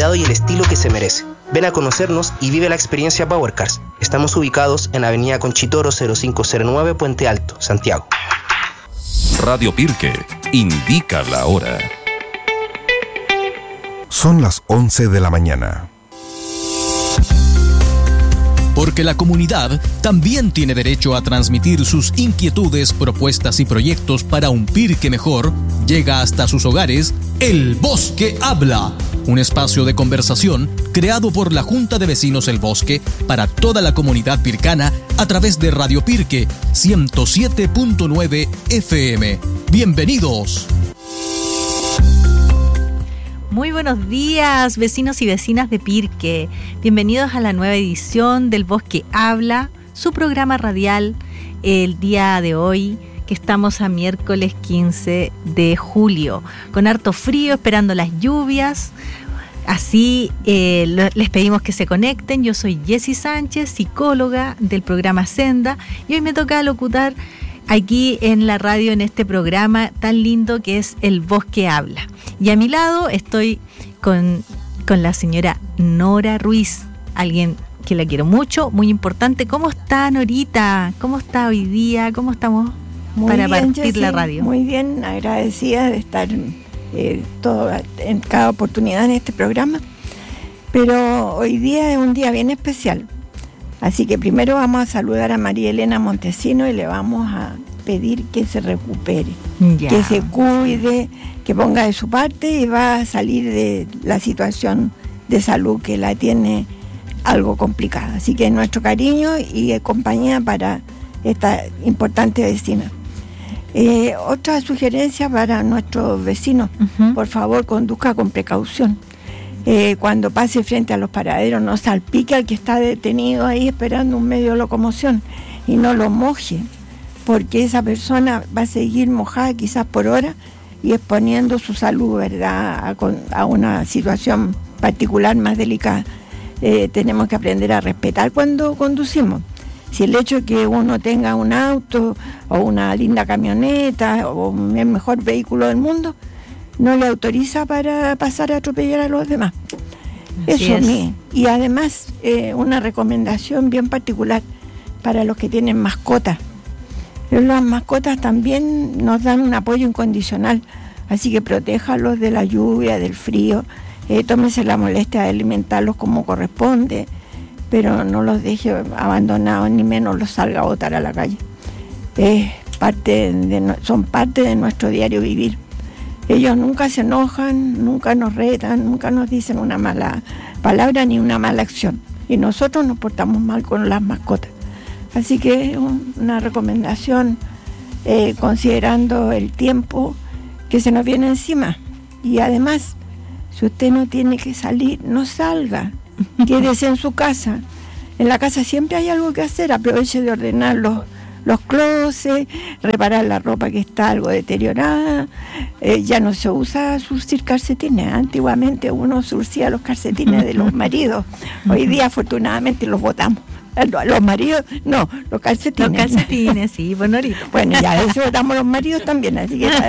cuidado y el estilo que se merece. Ven a conocernos y vive la experiencia Power Cars. Estamos ubicados en Avenida Conchitoro 0509, Puente Alto, Santiago. Radio Pirque indica la hora. Son las 11 de la mañana. Porque la comunidad también tiene derecho a transmitir sus inquietudes, propuestas y proyectos para un Pirque mejor, llega hasta sus hogares El Bosque Habla, un espacio de conversación creado por la Junta de Vecinos El Bosque para toda la comunidad pircana a través de Radio Pirque 107.9 FM. ¡Bienvenidos! Muy buenos días, vecinos y vecinas de Pirque. Bienvenidos a la nueva edición del Bosque Habla, su programa radial, el día de hoy, que estamos a miércoles 15 de julio, con harto frío, esperando las lluvias. Así les pedimos que se conecten. Yo soy Jessy Sánchez, psicóloga del programa Senda, y hoy me toca locutar aquí en la radio, en este programa tan lindo que es El Bosque Habla. Y a mi lado estoy con la señora Nora Ruiz, alguien que la quiero mucho, muy importante. ¿Cómo está, Norita? ¿Cómo está hoy día? ¿Cómo estamos para partir Jessy, la radio? Muy bien, agradecida de estar en cada oportunidad en este programa. Pero hoy día es un día bien especial. Así que primero vamos a saludar a María Elena Montesino y le vamos a pedir que se recupere, que se cuide, que ponga de su parte y va a salir de la situación de salud que la tiene algo complicada. Así que nuestro cariño y compañía para esta importante vecina. Otra sugerencia para nuestros vecinos, por favor conduzca con precaución. Cuando pase frente a los paraderos no salpique al que está detenido ahí esperando un medio de locomoción y no lo moje, porque esa persona va a seguir mojada quizás por horas y exponiendo su salud, ¿verdad?, a una situación particular más delicada. Tenemos que aprender a respetar cuando conducimos. Si el hecho de que uno tenga un auto o una linda camioneta o el mejor vehículo del mundo no le autoriza para pasar a atropellar a los demás. Eso es mío. Y además una recomendación bien particular para los que tienen mascotas. Las mascotas también nos dan un apoyo incondicional, así que protéjalos de la lluvia, del frío, tómese la molestia de alimentarlos como corresponde, pero no los deje abandonados, ni menos los salga a botar a la calle. Son parte de nuestro diario vivir. Ellos nunca se enojan, nunca nos retan, nunca nos dicen una mala palabra ni una mala acción. Y nosotros nos portamos mal con las mascotas. Así que una recomendación considerando el tiempo que se nos viene encima. Y además, si usted no tiene que salir, no salga. Quédese en su casa. En la casa siempre hay algo que hacer. Aproveche de ordenar los closets, reparar la ropa que está algo deteriorada. Ya no se usa surcir calcetines. Antiguamente uno surcía los calcetines de los maridos. Hoy día afortunadamente los botamos. Los maridos, no, los calcetines. Los calcetines, sí, bonito. Bueno, ya eso botamos los maridos también, así que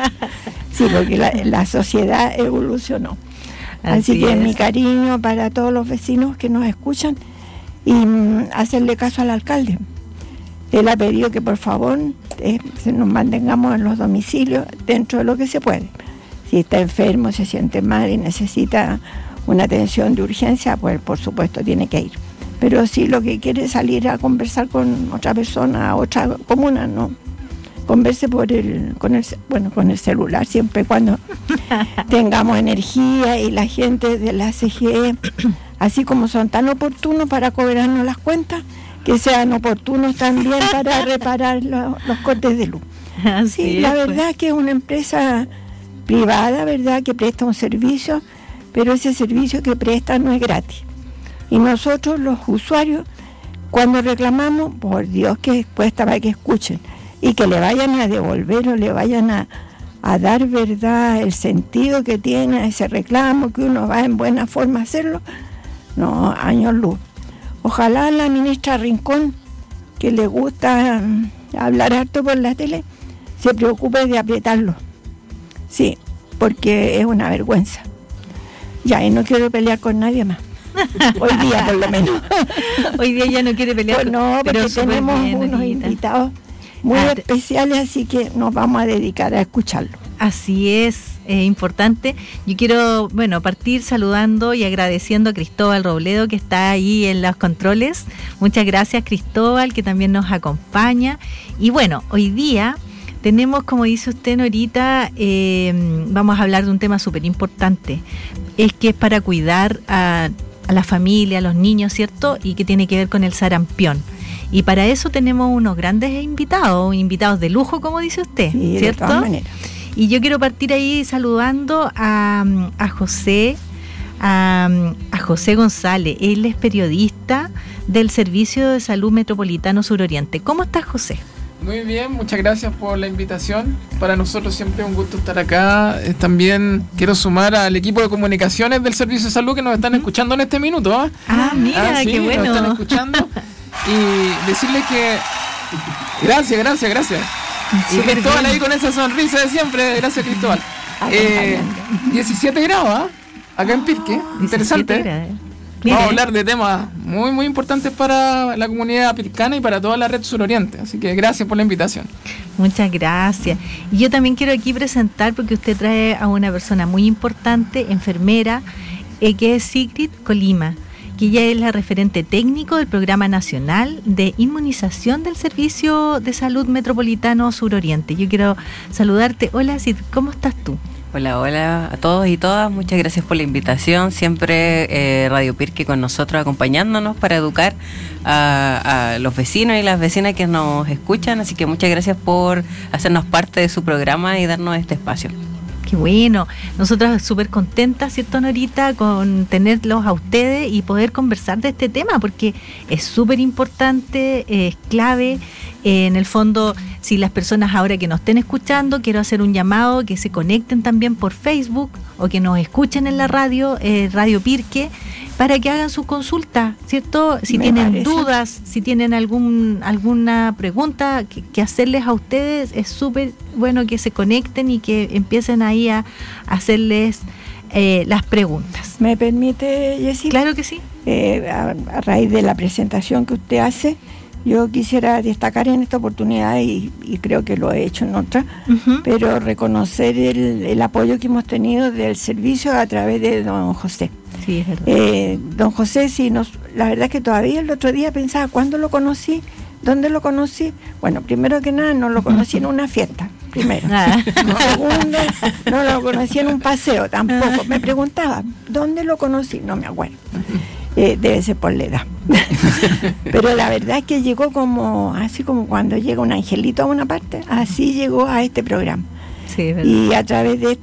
sí, porque la sociedad evolucionó. Así que mi cariño para todos los vecinos que nos escuchan y hacerle caso al alcalde. Él ha pedido que por favor nos mantengamos en los domicilios dentro de lo que se puede. Si está enfermo, se siente mal y necesita una atención de urgencia, pues por supuesto tiene que ir. Pero si lo que quiere es salir a conversar con otra persona, otra comuna, no. Converse con el celular, siempre y cuando tengamos energía y la gente de la CGE, así como son tan oportunos para cobrarnos las cuentas, que sean oportunos también para reparar los cortes de luz. Sí, la verdad es que es una empresa privada, ¿verdad?, que presta un servicio, pero ese servicio que presta no es gratis. Y nosotros, los usuarios, cuando reclamamos, por Dios que cuesta para que escuchen, y que le vayan a devolver o le vayan a dar, ¿verdad?, el sentido que tiene ese reclamo, que uno va en buena forma a hacerlo, no, años luz. Ojalá la ministra Rincón, que le gusta hablar harto por la tele, se preocupe de apretarlo. Sí, porque es una vergüenza. Ya, y no quiero pelear con nadie más. Hoy día, por lo menos. Hoy día ya no quiere pelear. Pues no, porque tenemos unos invitados muy especiales, así que nos vamos a dedicar a escucharlo. Así es importante. Yo quiero, partir saludando y agradeciendo a Cristóbal Robledo, que está ahí en los controles. Muchas gracias, Cristóbal, que también nos acompaña. Y bueno, hoy día tenemos, como dice usted, Norita, vamos a hablar de un tema súper importante. Es que es para cuidar a la familia, a los niños, ¿cierto? Y que tiene que ver con el sarampión. Y para eso tenemos unos grandes invitados de lujo, como dice usted, sí, ¿cierto? De todas maneras. Y yo quiero partir ahí saludando a José González. Él es periodista del Servicio de Salud Metropolitano Suroriente. ¿Cómo estás, José? Muy bien, muchas gracias por la invitación. Para nosotros siempre es un gusto estar acá. También quiero sumar al equipo de comunicaciones del Servicio de Salud que nos están escuchando en este minuto. Mira, sí, qué bueno. Nos están escuchando. Y decirles que... Gracias. Y Cristóbal ahí con esa sonrisa de siempre. Gracias, Cristóbal. 17 grados, acá en Pirque. Interesante. Vamos a hablar de temas muy, muy importantes para la comunidad pircana y para toda la red suroriente. Así que gracias por la invitación. Muchas gracias. Y yo también quiero aquí presentar, porque usted trae a una persona muy importante, enfermera, que es Sigrid Colima, que ella es la referente técnico del Programa Nacional de Inmunización del Servicio de Salud Metropolitano Suroriente. Yo quiero saludarte. Hola, Sigrid, ¿cómo estás tú? Hola a todos y todas, muchas gracias por la invitación. Siempre Radio Pirque con nosotros, acompañándonos para educar a los vecinos y las vecinas que nos escuchan, así que muchas gracias por hacernos parte de su programa y darnos este espacio. Qué bueno, nosotras súper contentas, ¿cierto, Norita?, con tenerlos a ustedes y poder conversar de este tema, porque es súper importante, es clave. En el fondo, si las personas ahora que nos estén escuchando, quiero hacer un llamado, que se conecten también por Facebook o que nos escuchen en la radio, Radio Pirque, para que hagan sus consultas, ¿cierto? Si tienen dudas, si tienen alguna pregunta que hacerles a ustedes, es súper bueno que se conecten y que empiecen ahí a hacerles las preguntas. ¿Me permite, Jessy? Claro que sí. A raíz de la presentación que usted hace, yo quisiera destacar en esta oportunidad, y creo que lo he hecho en otra, pero reconocer el apoyo que hemos tenido del servicio a través de don José. Sí, es verdad. Don José, la verdad es que todavía el otro día pensaba, ¿cuándo lo conocí? ¿Dónde lo conocí? Bueno, primero que nada, no lo conocí en una fiesta, primero. Segundo, no lo conocí en un paseo, tampoco. Me preguntaba, ¿dónde lo conocí? No me acuerdo. Debe ser por la edad. Pero la verdad es que llegó así como cuando llega un angelito a una parte, así llegó a este programa. Sí, verdad. Y a través de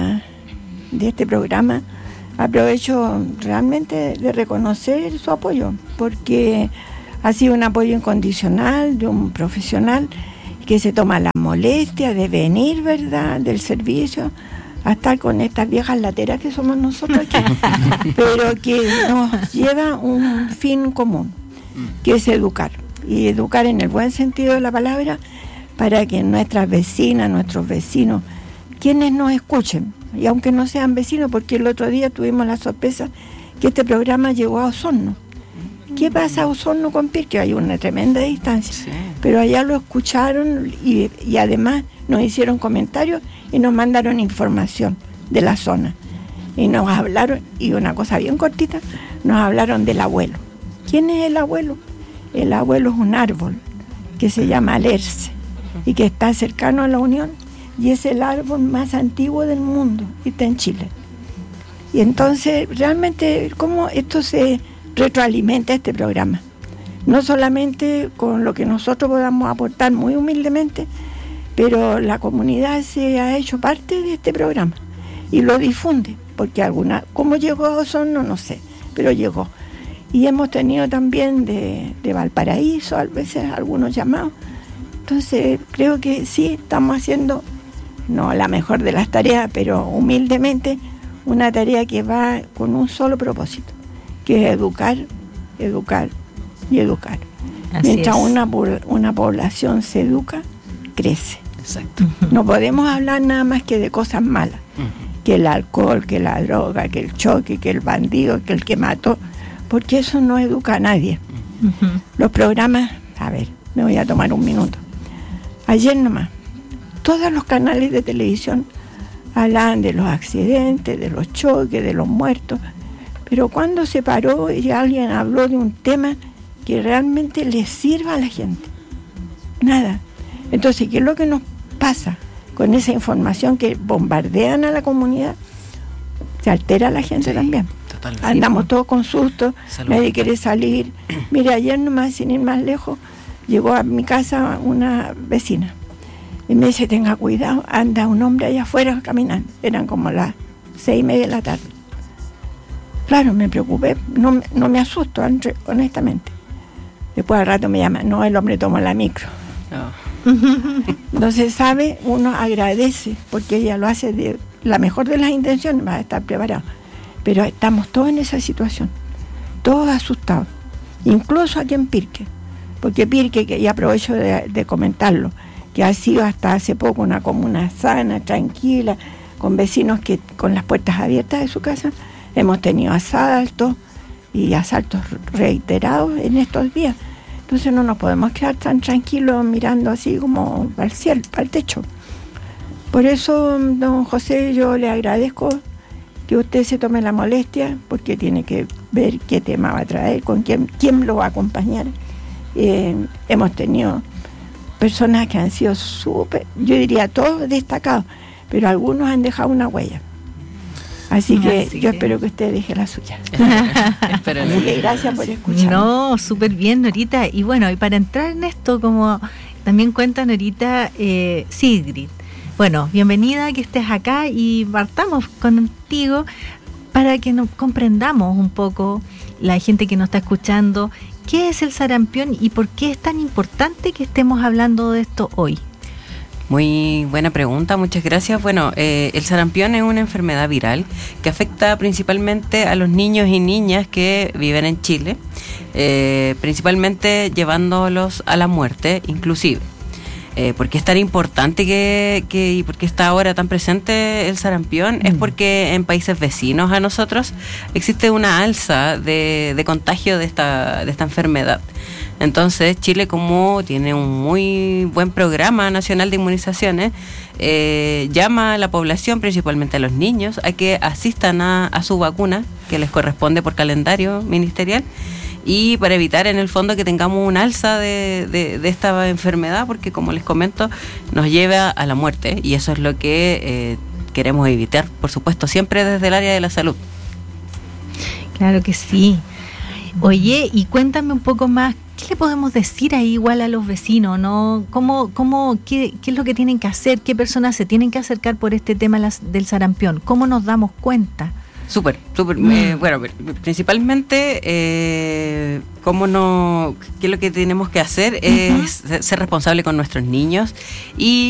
este programa aprovecho realmente de reconocer su apoyo, porque ha sido un apoyo incondicional de un profesional que se toma la molestia de venir, ¿verdad?, del servicio, a estar con estas viejas lateras que somos nosotros aquí, pero que nos lleva un fin común, que es educar, y educar en el buen sentido de la palabra, para que nuestras vecinas, nuestros vecinos, quienes nos escuchen, y aunque no sean vecinos, porque el otro día tuvimos la sorpresa que este programa llegó a Osorno. ¿Qué pasa a Osorno con Pirque? Hay una tremenda distancia, sí, pero allá lo escucharon y además nos hicieron comentarios y nos mandaron información de la zona. Y nos hablaron, y una cosa bien cortita, nos hablaron del abuelo. ¿Quién es el abuelo? El abuelo es un árbol que se llama alerce y que está cercano a la Unión, y es el árbol más antiguo del mundo y está en Chile. Y entonces, realmente, ¿cómo esto se retroalimenta este programa? No solamente con lo que nosotros podamos aportar muy humildemente, pero la comunidad se ha hecho parte de este programa y lo difunde, porque ¿cómo llegó a Osorno? No sé, pero llegó. Y hemos tenido también de Valparaíso, a veces algunos llamados. Entonces, creo que sí, estamos haciendo, no la mejor de las tareas, pero humildemente, una tarea que va con un solo propósito, que es educar, educar y educar. Así Mientras es. una población se educa, crece. Exacto. No podemos hablar nada más que de cosas malas, que el alcohol, que la droga, que el choque, que el bandido, que el que mató, porque eso no educa a nadie. Uh-huh. Los programas, a ver, me voy a tomar un minuto. Ayer nomás, todos los canales de televisión hablaban de los accidentes, de los choques, de los muertos, pero cuando se paró y alguien habló de un tema que realmente le sirva a la gente, nada. Entonces, ¿qué es lo que nos pasa con esa información que bombardean a la comunidad? Se altera la gente también. Totalmente. Andamos todos con susto, nadie quiere salir. Mire, ayer nomás, sin ir más lejos, llegó a mi casa una vecina y me dice, tenga cuidado, anda un hombre allá afuera caminando. Eran como las 6:30 de la tarde. Claro, me preocupé, no me asusto, honestamente. Después al rato me llama, no, el hombre tomó la micro. Oh. Entonces, sabe, uno agradece, porque ella lo hace de la mejor de las intenciones, va a estar preparado. Pero estamos todos en esa situación, todos asustados, incluso aquí en Pirque, porque Pirque, que ya aprovecho de comentarlo, que ha sido hasta hace poco una comuna sana, tranquila, con vecinos que con las puertas abiertas de su casa. Hemos tenido asaltos y asaltos reiterados en estos días. Entonces no nos podemos quedar tan tranquilos mirando así como al cielo, al techo. Por eso, don José, yo le agradezco que usted se tome la molestia, porque tiene que ver qué tema va a traer, con quién lo va a acompañar. Hemos tenido personas que han sido súper, yo diría todos destacados, pero algunos han dejado una huella. Así que yo espero que usted deje la suya. Así que gracias por escuchar. No, súper bien, Norita. Y bueno, y para entrar en esto, como también cuenta Norita, Sigrid. Bueno, bienvenida que estés acá y partamos contigo para que nos comprendamos un poco, la gente que nos está escuchando, qué es el sarampión y por qué es tan importante que estemos hablando de esto hoy. Muy buena pregunta, muchas gracias. Bueno, el sarampión es una enfermedad viral que afecta principalmente a los niños y niñas que viven en Chile, principalmente llevándolos a la muerte, inclusive. ¿Por qué es tan importante y por qué está ahora tan presente el sarampión? Es porque en países vecinos a nosotros existe una alza de contagio de esta enfermedad. Entonces, Chile, como tiene un muy buen programa nacional de inmunizaciones, llama a la población, principalmente a los niños, a que asistan a su vacuna, que les corresponde por calendario ministerial, y para evitar, en el fondo, que tengamos un alza de esta enfermedad, porque, como les comento, nos lleva a la muerte, y eso es lo que queremos evitar, por supuesto, siempre desde el área de la salud. Claro que sí. Oye, y cuéntame un poco más, ¿qué le podemos decir ahí igual a los vecinos, no? ¿Qué es lo que tienen que hacer? ¿Qué personas se tienen que acercar por este tema del sarampión? ¿Cómo nos damos cuenta? Súper. Bueno, principalmente, ¿qué es lo que tenemos que hacer? Es ser responsable con nuestros niños y